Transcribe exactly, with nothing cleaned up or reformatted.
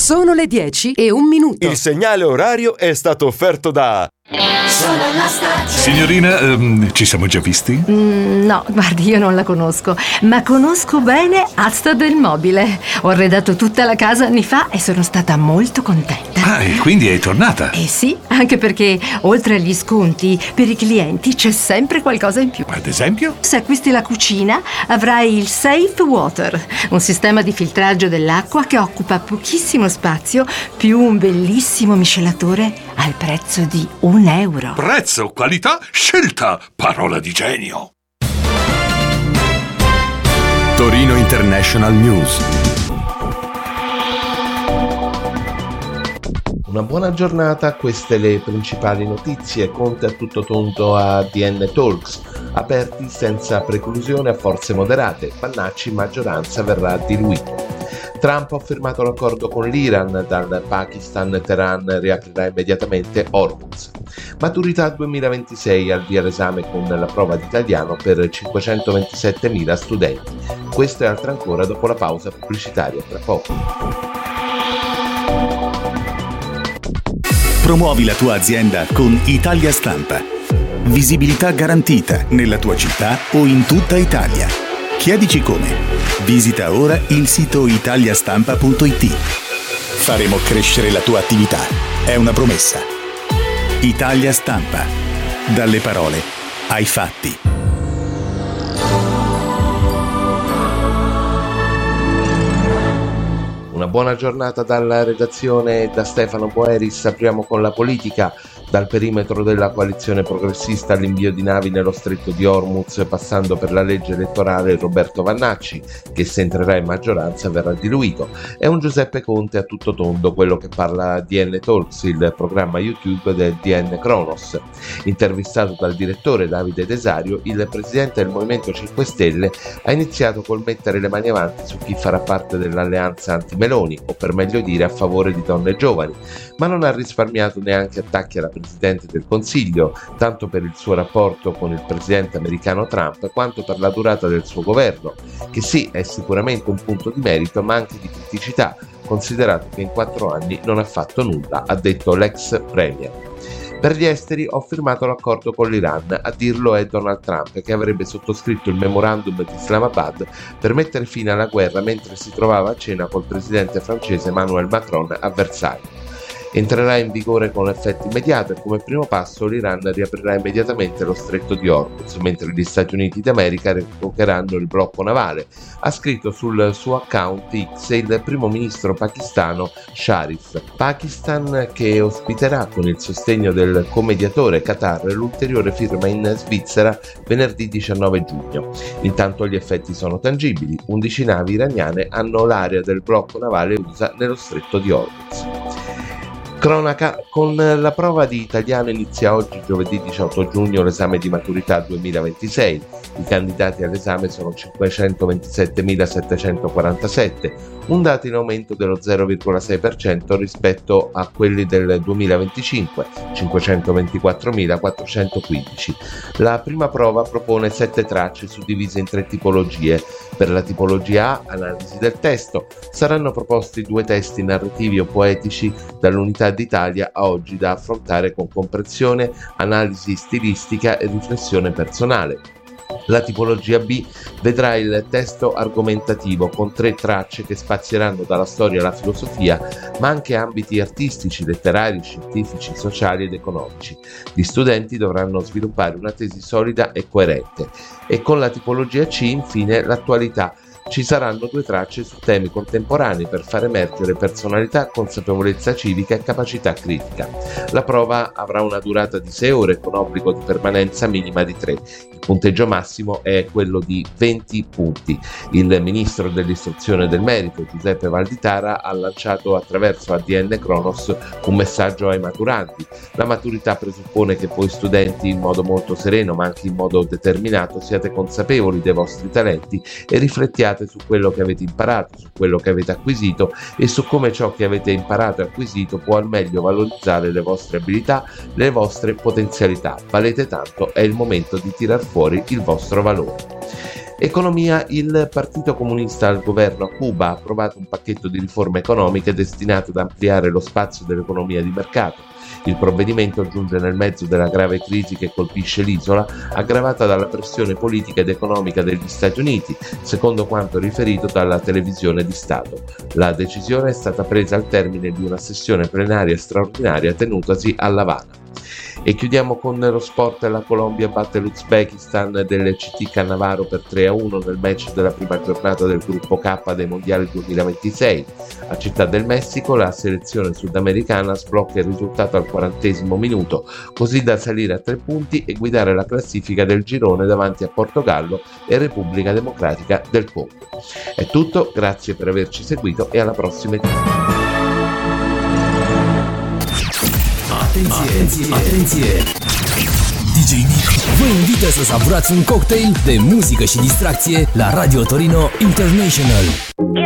Sono le dieci e un minuto. Il segnale orario è stato offerto da... Sono la stagione. Signorina, um, ci siamo già visti? Mm, no, guardi, io non la conosco, ma conosco bene Asta del Mobile. Ho arredato tutta la casa anni fa e sono stata molto contenta. Ah, e quindi è tornata? Eh sì, anche perché oltre agli sconti, per i clienti c'è sempre qualcosa in più. Ad esempio? Se acquisti la cucina, avrai il Safe Water, un sistema di filtraggio dell'acqua che occupa pochissimo spazio, più un bellissimo miscelatore al prezzo di un euro. Prezzo, qualità, scelta, parola di genio. Torino International News. Una buona giornata, queste le principali notizie. Conte a tutto tondo a D N Talks, aperti senza preclusione a forze moderate, Pannacci maggioranza verrà diluito. Trump ha firmato l'accordo con l'Iran, dal Pakistan Teheran riaprirà immediatamente Hormuz. Maturità duemilaventisei, al via l'esame con la prova di italiano per cinquecentoventisettemila studenti. Questo e altro ancora dopo la pausa pubblicitaria, tra poco. Promuovi la tua azienda con Italia Stampa. Visibilità garantita nella tua città o in tutta Italia. Chiedici come. Visita ora il sito italiastampa punto it. Faremo crescere la tua attività. È una promessa. Italia Stampa. Dalle parole ai fatti. Una buona giornata dalla redazione da Stefano Boeris. Apriamo con la politica. Dal perimetro della coalizione progressista all'invio di navi nello stretto di Hormuz, passando per la legge elettorale, Roberto Vannacci, che se entrerà in maggioranza verrà diluito. È un Giuseppe Conte a tutto tondo quello che parla a D N Talks, il programma YouTube del D N Kronos. Intervistato dal direttore Davide Desario, il presidente del Movimento cinque Stelle ha iniziato col mettere le mani avanti su chi farà parte dell'alleanza anti-Meloni, o per meglio dire a favore di donne e giovani, ma non ha risparmiato neanche attacchi alla Presidente del Consiglio, tanto per il suo rapporto con il presidente americano Trump quanto per la durata del suo governo, che sì è sicuramente un punto di merito ma anche di criticità, considerato che in quattro anni non ha fatto nulla, ha detto l'ex premier. Per gli esteri ho firmato l'accordo con l'Iran, a dirlo è Donald Trump, che avrebbe sottoscritto il memorandum di Islamabad per mettere fine alla guerra mentre si trovava a cena col presidente francese Emmanuel Macron a Versailles. Entrerà in vigore con effetto immediato e come primo passo l'Iran riaprirà immediatamente lo stretto di Hormuz, mentre gli Stati Uniti d'America revocheranno il blocco navale, ha scritto sul suo account X il primo ministro pakistano Sharif. Pakistan che ospiterà con il sostegno del comediatore Qatar l'ulteriore firma in Svizzera venerdì diciannove giugno. Intanto gli effetti sono tangibili, undici navi iraniane hanno l'area del blocco navale U S A nello stretto di Hormuz. Cronaca, con la prova di italiano inizia oggi giovedì diciotto giugno l'esame di maturità duemilaventisei. I candidati all'esame sono cinquecentoventisettemilasettecentoquarantasette, un dato in aumento dello zero virgola sei per cento rispetto a quelli del duemilaventicinque, cinquecentoventiquattromilaquattrocentoquindici. La prima prova propone sette tracce suddivise in tre tipologie. Per la tipologia A, analisi del testo, saranno proposti due testi narrativi o poetici dall'Unità d'Italia a oggi da affrontare con comprensione, analisi stilistica e riflessione personale. La tipologia B vedrà il testo argomentativo con tre tracce che spazieranno dalla storia alla filosofia, ma anche ambiti artistici, letterari, scientifici, sociali ed economici. Gli studenti dovranno sviluppare una tesi solida e coerente. E con la tipologia C, infine, l'attualità. Ci saranno due tracce su temi contemporanei per far emergere personalità, consapevolezza civica e capacità critica. La prova avrà una durata di sei ore con obbligo di permanenza minima di tre. Il punteggio massimo è quello di venti punti. Il ministro dell'istruzione e del merito, Giuseppe Valditara, ha lanciato attraverso A D N Kronos un messaggio ai maturanti. La maturità presuppone che voi studenti, in modo molto sereno ma anche in modo determinato, siate consapevoli dei vostri talenti e riflettiate su quello che avete imparato, su quello che avete acquisito e su come ciò che avete imparato e acquisito può al meglio valorizzare le vostre abilità, le vostre potenzialità. Valete tanto, è il momento di tirar fuori il vostro valore. Economia. Il Partito Comunista al governo a Cuba ha approvato un pacchetto di riforme economiche destinato ad ampliare lo spazio dell'economia di mercato. Il provvedimento giunge nel mezzo della grave crisi che colpisce l'isola, aggravata dalla pressione politica ed economica degli Stati Uniti, secondo quanto riferito dalla televisione di Stato. La decisione è stata presa al termine di una sessione plenaria straordinaria tenutasi a L'Avana. E chiudiamo con lo sport. La Colombia batte l'Uzbekistan del C T Cannavaro per tre a uno nel match della prima giornata del gruppo K dei mondiali duemilaventisei. A Città del Messico la selezione sudamericana sblocca il risultato al quarantesimo minuto, così da salire a tre punti e guidare la classifica del girone davanti a Portogallo e Repubblica Democratica del Congo. È tutto, grazie per averci seguito e alla prossima edizione. Atenție, atenție! D J Nick vă invită să savurați un cocktail de muzică și distracție la Radio Torino International.